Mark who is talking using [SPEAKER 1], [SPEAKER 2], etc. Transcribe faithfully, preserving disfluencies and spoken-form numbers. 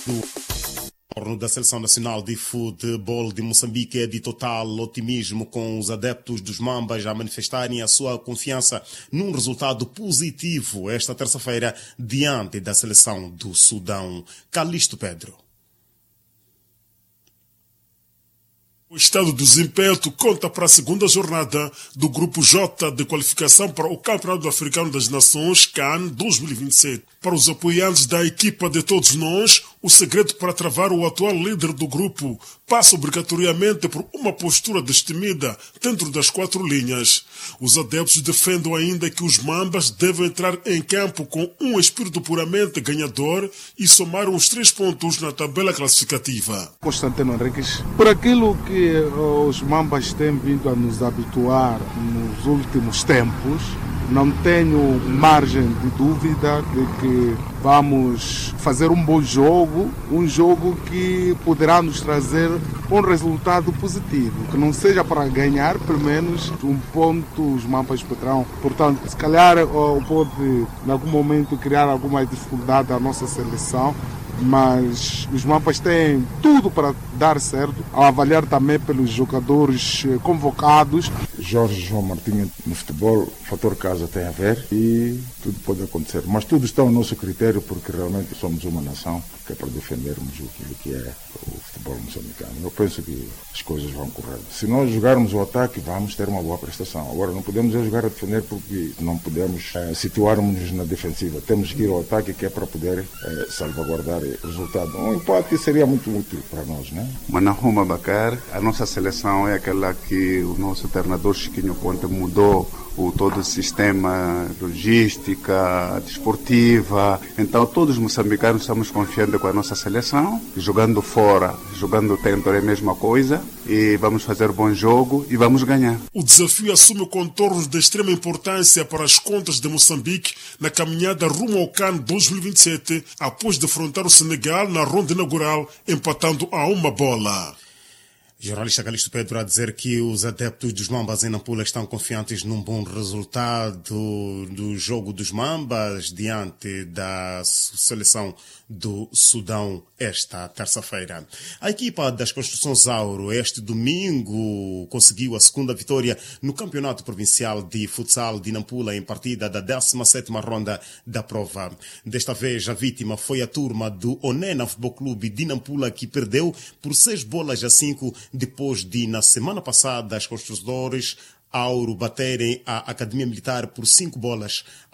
[SPEAKER 1] O da Seleção Nacional de Futebol de Moçambique é de total otimismo, com os adeptos dos Mambas a manifestarem a sua confiança num resultado positivo esta terça-feira diante da Seleção do Sudão. Calixto Pedro.
[SPEAKER 2] O estado de desempenho conta para a segunda jornada do Grupo J de qualificação para o Campeonato Africano das Nações CAN dois mil e vinte e sete. Para os apoiantes da equipa de todos nós, o segredo para travar o atual líder do grupo passa obrigatoriamente por uma postura destemida dentro das quatro linhas. Os adeptos defendem ainda que os Mambas devem entrar em campo com um espírito puramente ganhador e somar os três pontos na tabela classificativa.
[SPEAKER 3] Constantino Henriques, por aquilo que os Mambas têm vindo a nos habituar nos últimos tempos, não tenho margem de dúvida de que vamos fazer um bom jogo, um jogo que poderá nos trazer um resultado positivo, que não seja para ganhar, pelo menos um ponto os Mambas poderão. Portanto, se calhar pode em algum momento criar alguma dificuldade à nossa seleção, mas os Mambas têm tudo para dar certo, ao avaliar também pelos jogadores convocados.
[SPEAKER 4] Jorge João Martins, no futebol, o fator casa tem a ver e tudo pode acontecer. Mas tudo está ao nosso critério, porque realmente somos uma nação que é para defendermos aquilo que é o futebol moçambicano. Eu penso que as coisas vão correr. Se nós jogarmos o ataque, vamos ter uma boa prestação. Agora, não podemos jogar a defender porque não podemos é, situarmos na defensiva. Temos que ir ao ataque, que é para poder é, salvaguardar o resultado. Um empate seria muito útil para nós, né?
[SPEAKER 5] Manahuma Bacar, a nossa seleção é aquela que o nosso treinador Chiquinho Conte mudou o todo o sistema, logística, desportiva. Então todos os moçambicanos estamos confiantes com a nossa seleção, jogando fora, jogando dentro é a mesma coisa, e vamos fazer bom jogo e vamos ganhar.
[SPEAKER 2] O desafio assume contornos de extrema importância para as contas de Moçambique na caminhada rumo ao CAN dois mil e vinte e sete, após defrontar o Senegal na ronda inaugural, empatando a uma bola.
[SPEAKER 1] Jornalista Calixto Pedro a dizer que os adeptos dos Mambas em Nampula estão confiantes num bom resultado do jogo dos Mambas diante da seleção do Sudão esta terça-feira. A equipa das Construções Auro este domingo conseguiu a segunda vitória no Campeonato Provincial de Futsal de Nampula em partida da décima sétima ronda da prova. Desta vez a vítima foi a turma do Onena Futebol Clube de Nampula, que perdeu por seis bolas a cinco depois de, na semana passada, os construtores Auro baterem a Academia Militar por cinco bolas